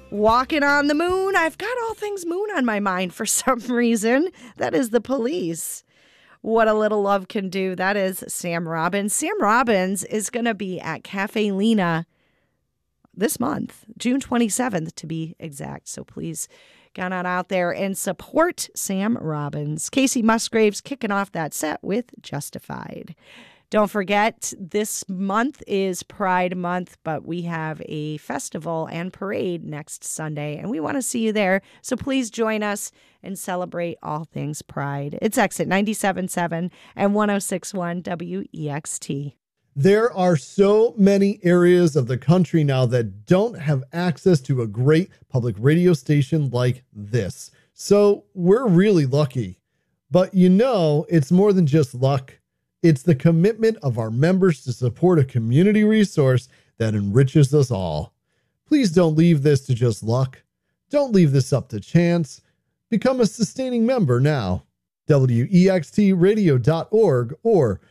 Walking on the Moon. I've got all things moon on my mind for some reason. That is The Police. What a Little Love Can Do. That is Sam Robbins. Sam Robbins is going to be at Cafe Lena this month, June 27th to be exact. So please get on out there and support Sam Robbins. Casey Musgraves kicking off that set with Justified. Don't forget, this month is Pride Month, but we have a festival and parade next Sunday, and we want to see you there. So please join us and celebrate all things Pride. It's Exit 97.7 and 106.1 WEXT. There are so many areas of the country now that don't have access to a great public radio station like this. So we're really lucky. But it's more than just luck. It's the commitment of our members to support a community resource that enriches us all. Please don't leave this to just luck. Don't leave this up to chance. Become a sustaining member now. WEXTradio.org or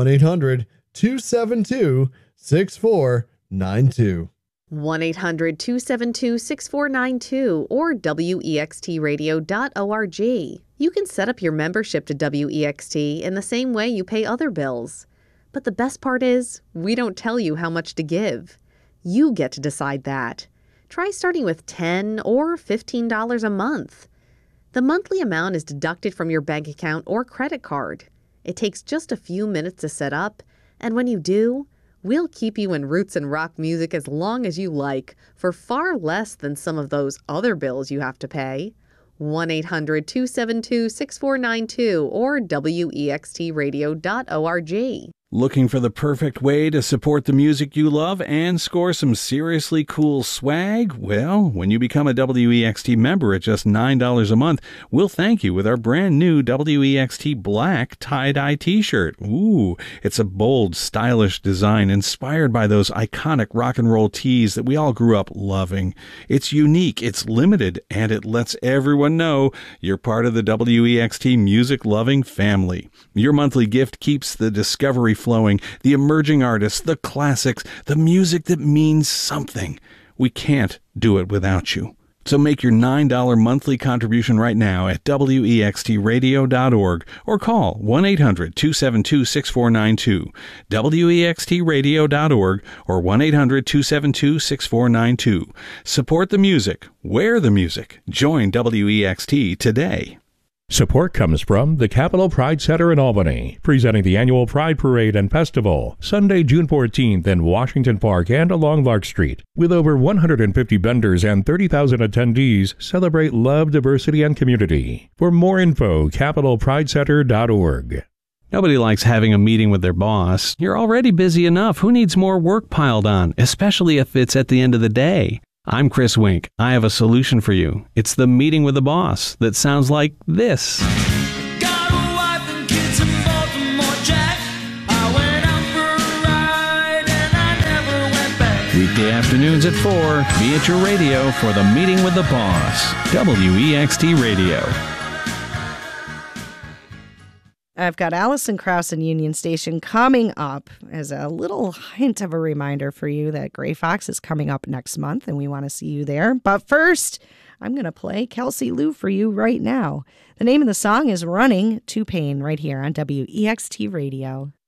1-800-272-6492. 1-800-272-6492 or WEXTradio.org. You can set up your membership to WEXT in the same way you pay other bills. But the best part is, we don't tell you how much to give. You get to decide that. Try starting with $10 or $15 a month. The monthly amount is deducted from your bank account or credit card. It takes just a few minutes to set up, and when you do, we'll keep you in roots and rock music as long as you like for far less than some of those other bills you have to pay. 1-800-272-6492 or WEXTradio.org. Looking for the perfect way to support the music you love and score some seriously cool swag? Well, when you become a WEXT member at just $9 a month, we'll thank you with our brand new WEXT black tie-dye t-shirt. Ooh, it's a bold, stylish design inspired by those iconic rock and roll tees that we all grew up loving. It's unique, it's limited, and it lets everyone know you're part of the WEXT music-loving family. Your monthly gift keeps the discovery flowing, the emerging artists, the classics, the music that means something. We can't do it without you. So make your $9 monthly contribution right now at WEXTradio.org or call 1-800-272-6492, WEXTradio.org or 1-800-272-6492. Support the music. Wear the music. Join WEXT today. Support comes from the Capitol Pride Center in Albany, presenting the annual Pride Parade and Festival, Sunday, June 14th in Washington Park and along Lark Street. With over 150 vendors and 30,000 attendees, celebrate love, diversity, and community. For more info, CapitolPrideCenter.org. Nobody likes having a meeting with their boss. You're already busy enough. Who needs more work piled on, especially if it's at the end of the day? I'm Chris Wink. I have a solution for you. It's the meeting with the boss that sounds like this. Got a wife and kids in Baltimore, Jack. I went out for a ride and I never went back. Weekday afternoons at 4. Be at your radio for the meeting with the boss. WEXT Radio. I've got Alison Krauss and Union Station coming up as a little hint of a reminder for you that Gray Fox is coming up next month and we want to see you there. But first, I'm going to play Kelsey Lou for you right now. The name of the song is Running to Pain right here on WEXT Radio.